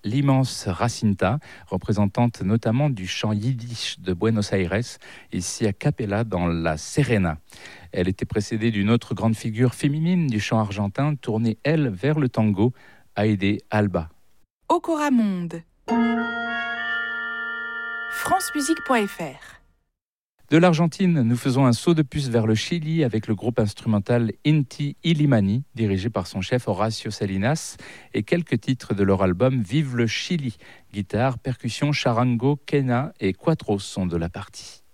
l'immense Jacinta, représentante notamment du chant yiddish de Buenos Aires, ici à Capella dans la Serena. Elle était précédée d'une autre grande figure féminine du chant argentin, tournée elle vers le tango, Aide Alba. Okora Monde. francemusique.fr. De l'Argentine, nous faisons un saut de puce vers le Chili avec le groupe instrumental Inti Illimani, dirigé par son chef Horacio Salinas, et quelques titres de leur album Vive le Chili. Guitare, percussion, charango, quena et cuatro sont de la partie.